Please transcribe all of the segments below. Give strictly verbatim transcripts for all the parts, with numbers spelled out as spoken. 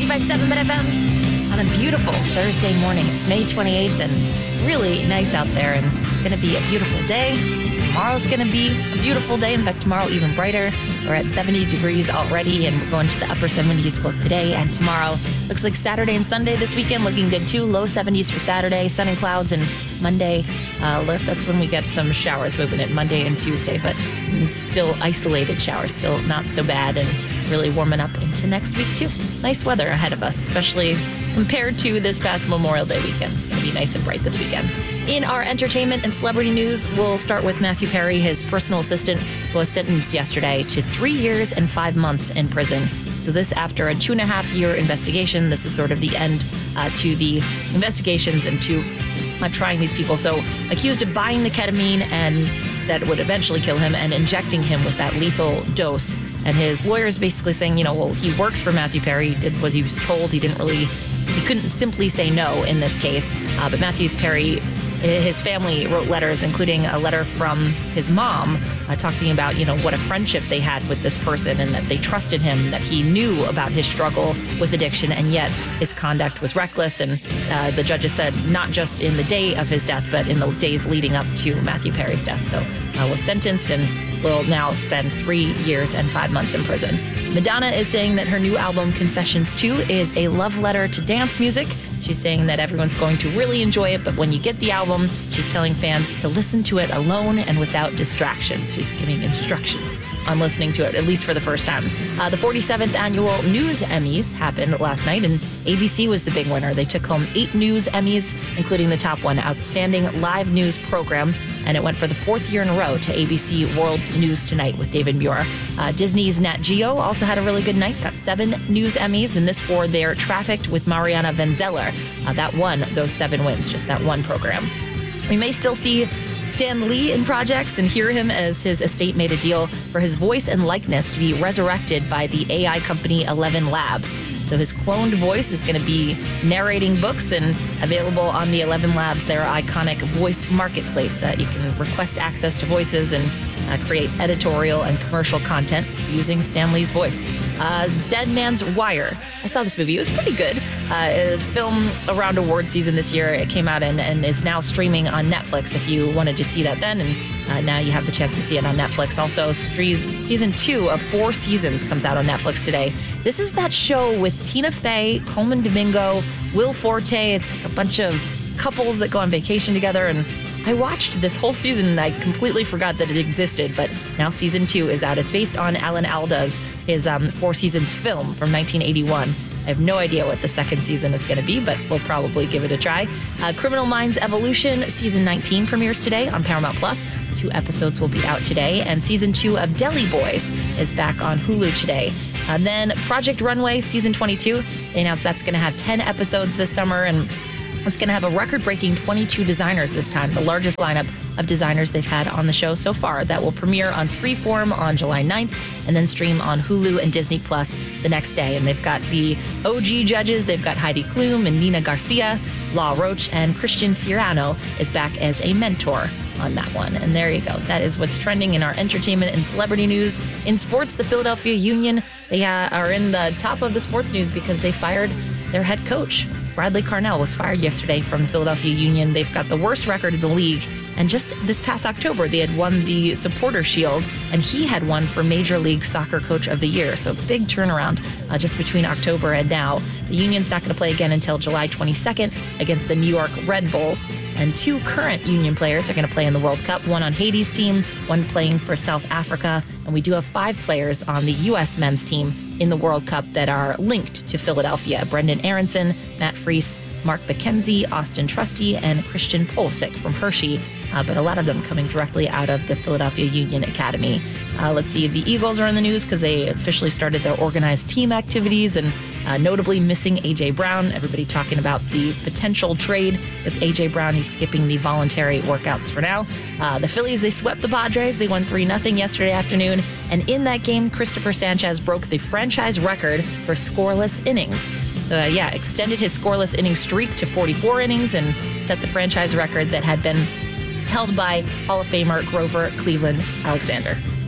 five seven Met F M on a beautiful Thursday morning. It's May twenty-eighth and really nice out there, and it's going to be a beautiful day. Tomorrow's going to be a beautiful day. In fact, tomorrow even brighter. We're at seventy degrees already, and we're going to the upper seventies both today and tomorrow. Looks like Saturday and Sunday this weekend looking good too. Low seventies for Saturday, sun and clouds, and Monday, uh, that's when we get some showers moving in, Monday and Tuesday, but still isolated showers, still not so bad, and really warming up into next week too. Nice weather ahead of us, especially compared to this past Memorial Day weekend. It's going to be nice and bright this weekend. In our entertainment and celebrity news, we'll start with Matthew Perry. His personal assistant was sentenced yesterday to three years and five months in prison. So this after a two and a half year investigation. This is sort of the end uh, to the investigations and to uh, trying these people. So accused of buying the ketamine and that would eventually kill him and injecting him with that lethal dose. And his lawyer is basically saying, you know, well, he worked for Matthew Perry, did what he was told. He didn't really, he couldn't simply say no in this case. Uh, but Matthew Perry, his family wrote letters, including a letter from his mom, uh, talking about, you know, what a friendship they had with this person and that they trusted him, that he knew about his struggle with addiction, and yet his conduct was reckless. And uh, the judges said not just in the day of his death, but in the days leading up to Matthew Perry's death. So uh, was sentenced and will now spend three years and five months in prison. Madonna is saying that her new album, Confessions two, is a love letter to dance music. She's saying that everyone's going to really enjoy it, but when you get the album, she's telling fans to listen to it alone and without distractions. She's giving instructions on listening to it, at least for the first time. Uh, the forty-seventh annual News Emmys happened last night, and A B C was the big winner. They took home eight News Emmys, including the top one, Outstanding Live News Program, and it went for the fourth year in a row to A B C World News Tonight with David Muir. Uh, Disney's Nat Geo also had a really good night, got seven News Emmys, and this for their Trafficked with Mariana Van Zeller. Uh, that won those seven wins, just that one program. We may still see Stan Lee in projects and hear him as his estate made a deal for his voice and likeness to be resurrected by the A I company Eleven Labs. So his cloned voice is going to be narrating books and available on the Eleven Labs, their iconic voice marketplace. Uh, you can request access to voices and uh, create editorial and commercial content using Stan Lee's voice. Uh, Dead Man's Wire. I saw this movie. It was pretty good. Uh, a film around award season this year. It came out and, and is now streaming on Netflix if you wanted to see that then. And uh, now you have the chance to see it on Netflix. Also, stre- season two of four seasons comes out on Netflix today. This is that show with Tina Fey, Coleman Domingo, Will Forte. It's like a bunch of couples that go on vacation together, and I watched this whole season and I completely forgot that it existed, but now season two is out. It's based on Alan Alda's, his um, Four Seasons film from nineteen eighty-one. I have no idea what the second season is going to be, but we'll probably give it a try. Uh, Criminal Minds Evolution season nineteen premieres today on Paramount Plus. Two episodes will be out today, and season two of Deli Boys is back on Hulu today. Uh, then Project Runway season twenty-two. They announced that's going to have ten episodes this summer, and it's going to have a record-breaking twenty-two designers this time, the largest lineup of designers they've had on the show so far. That will premiere on Freeform on July ninth and then stream on Hulu and Disney Plus the next day. And they've got the O G judges. They've got Heidi Klum and Nina Garcia, Law Roach, and Christian Siriano is back as a mentor on that one. And there you go. That is what's trending in our entertainment and celebrity news. In sports, the Philadelphia Union, they uh, are in the top of the sports news because they fired their head coach. Bradley Carnell was fired yesterday from the Philadelphia Union. They've got the worst record in the league. And just this past October, they had won the Supporter Shield, and he had won for Major League Soccer Coach of the Year. So big turnaround uh, just between October and now. The Union's not going to play again until July twenty-second against the New York Red Bulls. And two current Union players are going to play in the World Cup, one on Haiti's team, one playing for South Africa. And we do have five players on the U S men's team in the World Cup that are linked to Philadelphia. Brendan Aronson, Matt Freese, Mark McKenzie, Austin Trusty, and Christian Pulisic from Hershey, uh, but a lot of them coming directly out of the Philadelphia Union Academy. Uh, let's see, the Eagles are in the news because they officially started their organized team activities, and uh, notably missing A J. Brown. Everybody talking about the potential trade with A J. Brown. He's skipping the voluntary workouts for now. Uh, the Phillies, they swept the Padres. They won three nothing yesterday afternoon, and in that game, Christopher Sanchez broke the franchise record for scoreless innings. So, uh, yeah, extended his scoreless inning streak to forty-four innings and set the franchise record that had been held by Hall of Famer Grover Cleveland Alexander.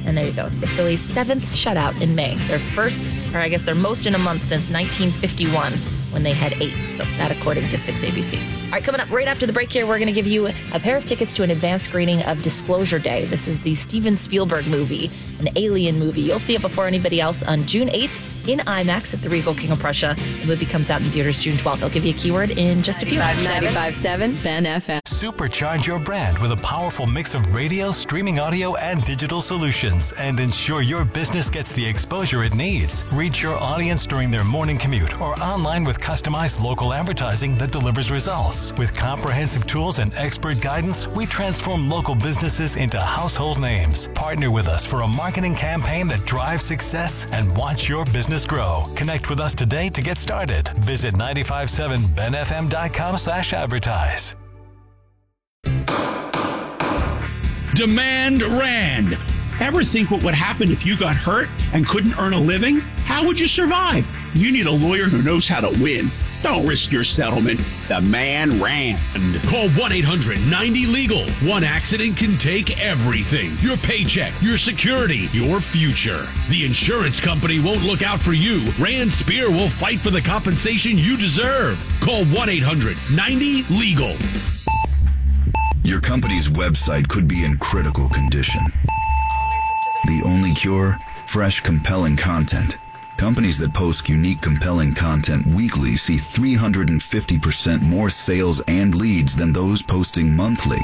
And there you go. It's the Phillies' seventh shutout in May. Their first, or I guess their most in a month since nineteen fifty-one, when they had eight. So that according to six A B C. All right, coming up right after the break here, we're going to give you a pair of tickets to an advanced screening of Disclosure Day. This is the Steven Spielberg movie, an alien movie. You'll see it before anybody else on June eighth in IMAX at the Regal King of Prussia. The movie comes out in theaters June twelfth. I'll give you a keyword in just a few minutes. ninety-five point seven Ben F M. Supercharge your brand with a powerful mix of radio, streaming audio, and digital solutions, and ensure your business gets the exposure it needs. Reach your audience during their morning commute or online with customized local advertising that delivers results. With comprehensive tools and expert guidance, we transform local businesses into household names. Partner with us for a marketing campaign that drives success and watch your business grow. Connect with us today to get started. Visit nine five point seven ben f m dot com slash advertise. Demand Rand. Ever think what would happen if you got hurt and couldn't earn a living? How would you survive? You need a lawyer who knows how to win. Don't risk your settlement. Demand Rand. Call one eight hundred ninety legal. One accident can take everything. Your paycheck, your security, your future. The insurance company won't look out for you. Rand Spear will fight for the compensation you deserve. Call one eight hundred ninety legal. Your company's website could be in critical condition. The only cure? Fresh, compelling content. Companies that post unique, compelling content weekly see three hundred fifty percent more sales and leads than those posting monthly.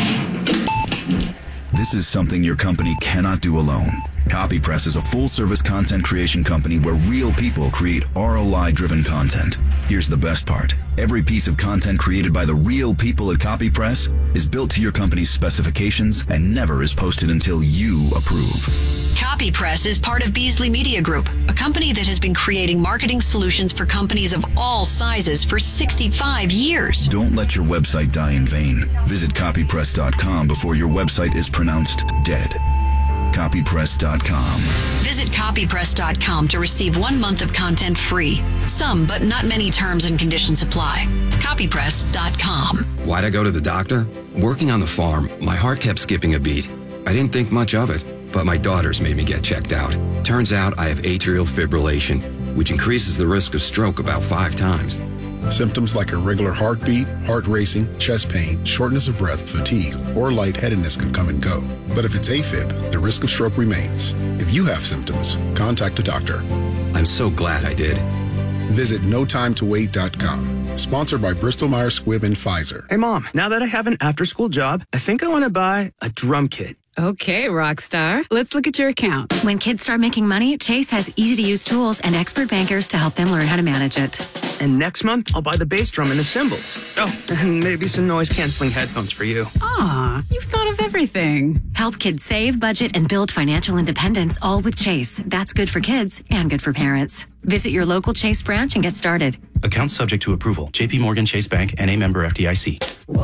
This is something your company cannot do alone. CopyPress is a full-service content creation company where real people create R O I-driven content. Here's the best part. Every piece of content created by the real people at CopyPress is built to your company's specifications and never is posted until you approve. CopyPress is part of Beasley Media Group, a company that has been creating marketing solutions for companies of all sizes for sixty-five years. Don't let your website die in vain. Visit copypress dot com before your website is pronounced dead. copypress dot com. Visit copypress dot com to receive one month of content free. Some, but not many terms and conditions apply. copypress dot com. Why'd I go to the doctor? Working on the farm, my heart kept skipping a beat. I didn't think much of it, but my daughters made me get checked out. Turns out I have atrial fibrillation, which increases the risk of stroke about five times. Symptoms like irregular heartbeat, heart racing, chest pain, shortness of breath, fatigue, or lightheadedness can come and go. But if it's AFib, the risk of stroke remains. If you have symptoms, contact a doctor. I'm so glad I did. Visit no time to wait dot com. Sponsored by Bristol Myers Squibb and Pfizer. Hey, Mom, now that I have an after-school job, I think I want to buy a drum kit. Okay, Rockstar. Let's look at your account. When kids start making money, Chase has easy-to-use tools and expert bankers to help them learn how to manage it. And next month, I'll buy the bass drum and the cymbals. Oh, and maybe some noise-canceling headphones for you. Aw, you've thought of everything. Help kids save, budget, and build financial independence, all with Chase. That's good for kids and good for parents. Visit your local Chase branch and get started. Account subject to approval. J P Morgan Chase Bank, N A member F D I C.